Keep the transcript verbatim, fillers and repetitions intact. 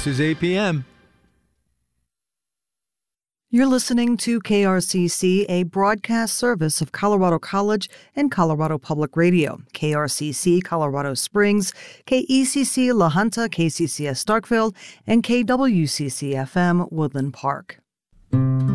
This is eight p.m. You're listening to K R C C, a broadcast service of Colorado College and Colorado Public Radio. K R C C Colorado Springs, K E C C La Junta, K C C S Starkville, and K W C C F M Woodland Park.